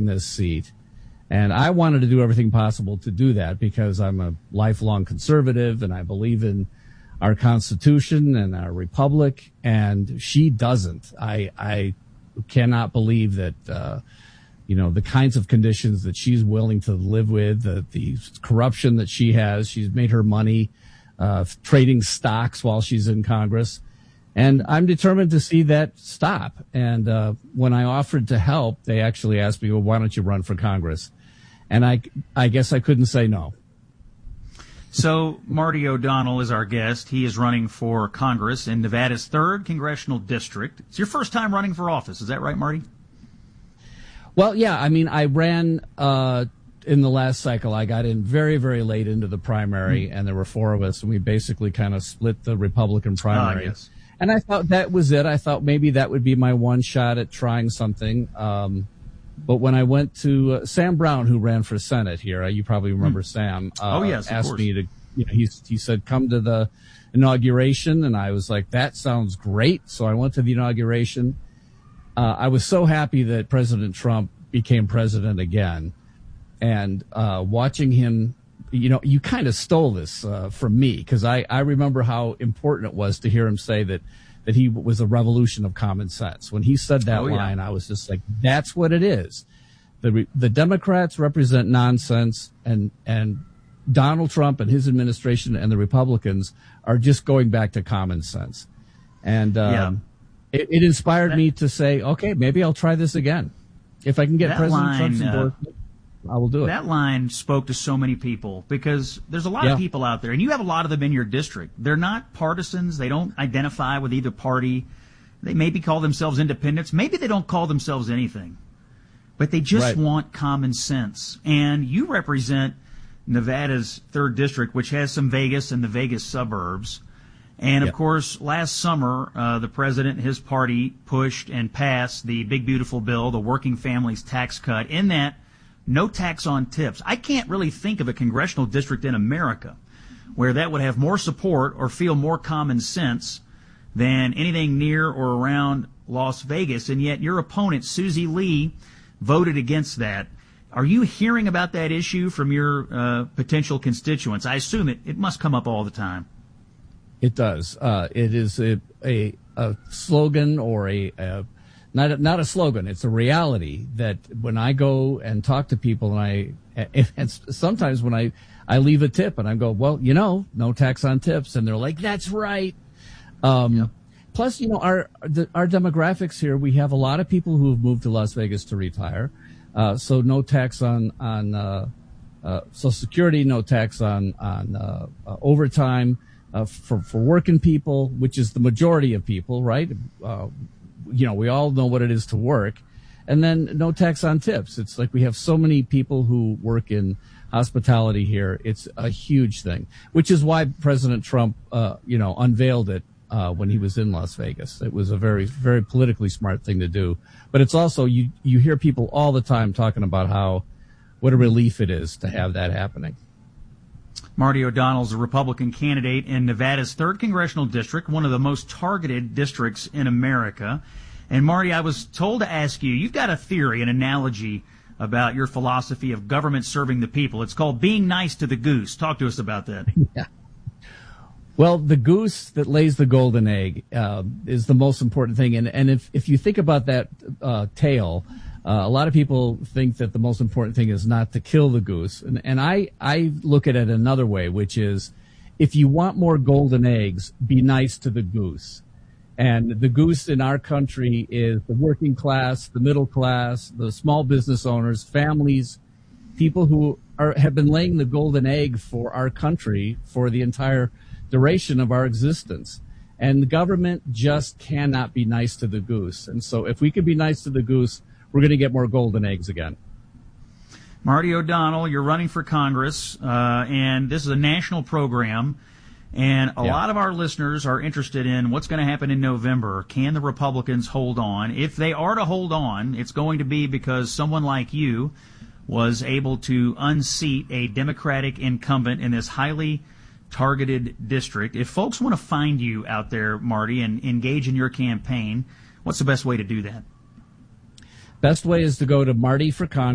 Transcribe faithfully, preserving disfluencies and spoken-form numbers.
taking this seat. And I wanted to do everything possible to do that because I'm a lifelong conservative and I believe in our Constitution and our republic. And she doesn't. I, I cannot believe that, uh, you know, the kinds of conditions that she's willing to live with, the, the corruption that she has. She's made her money uh, trading stocks while she's in Congress. And I'm determined to see that stop. And uh, when I offered to help, they actually asked me, well, why don't you run for Congress? And I, I guess I couldn't say no. So Marty O'Donnell is our guest. He is running for Congress in Nevada's third Congressional District. It's your first time running for office. Is that right, Marty? Well, yeah. I mean, I ran uh, in the last cycle. I got in very, very late into the primary, mm-hmm. and there were four of us, and we basically kind of split the Republican primary. Ah, yes. And I thought that was it. I thought maybe that would be my one shot at trying something. Um, but when I went to uh, Sam Brown, who ran for Senate here, uh, you probably remember mm. Sam. Uh, oh, yes, of asked course. me to, you know, he, he said, come to the inauguration. And I was like, that sounds great. So I went to the inauguration. Uh, I was so happy that President Trump became president again. And uh, watching him, you know, you kind of stole this uh, from me because I, I remember how important it was to hear him say that that he was a revolution of common sense. When he said that oh, yeah. line, I was just like, that's what it is. The the Democrats represent nonsense, and and Donald Trump and his administration and the Republicans are just going back to common sense. And um, yeah. it, it inspired that, me to say, okay, maybe I'll try this again. If I can get President line, Trump's uh, endorsement, I will do it. That line spoke to so many people because there's a lot yeah. of people out there, and you have a lot of them in your district. They're not partisans. They don't identify with either party. They maybe call themselves independents. Maybe they don't call themselves anything. But they just right. want common sense. And you represent Nevada's third district, which has some Vegas and the Vegas suburbs. And, of yeah. course, last summer, uh, the president and his party pushed and passed the big, beautiful bill, the Working Families Tax Cut. In that, no tax on tips. I can't really think of a congressional district in America where that would have more support or feel more common sense than anything near or around Las Vegas. And yet your opponent, Susie Lee, voted against that. Are you hearing about that issue from your uh, potential constituents? I assume it, it must come up all the time. It does. Uh, it is a, a, a slogan or a, a Not a, not a slogan. It's a reality that when I go and talk to people, and I, and sometimes when I, I leave a tip and I go, well, you know, no tax on tips, and they're like, that's right. Um, yep. Plus, you know, our the, our demographics here, we have a lot of people who have moved to Las Vegas to retire, uh, so no tax on on uh, uh, Social Security, no tax on on uh, uh, overtime uh, for for working people, which is the majority of people, right? Uh, You know, we all know what it is to work. And then no tax on tips. It's like we have so many people who work in hospitality here. It's a huge thing, which is why President Trump, uh, you know, unveiled it uh, when he was in Las Vegas. It was a very, very politically smart thing to do. But it's also, you, you hear people all the time talking about how, what a relief it is to have that happening. Marty O'Donnell's a Republican candidate in Nevada's third Congressional District, one of the most targeted districts in America. And Marty, I was told to ask you, you've got a theory, an analogy about your philosophy of government serving the people. It's called being nice to the goose. Talk to us about that. Yeah. Well, the goose that lays the golden egg uh, is the most important thing. And, and if, if you think about that uh, tale, Uh, a lot of people think that the most important thing is not to kill the goose. And, and I, I look at it another way, which is if you want more golden eggs, be nice to the goose. And the goose in our country is the working class, the middle class, the small business owners, families, people who are, have been laying the golden egg for our country for the entire duration of our existence. And the government just cannot be nice to the goose. And so if we can be nice to the goose, we're going to get more golden eggs again. Marty O'Donnell, you're running for Congress, uh, and this is a national program, and a yeah. lot of our listeners are interested in what's going to happen in November. Can the Republicans hold on? If they are to hold on, it's going to be because someone like you was able to unseat a Democratic incumbent in this highly targeted district. If folks want to find you out there, Marty, and engage in your campaign, what's the best way to do that? Best way is to go to Marty for Congress.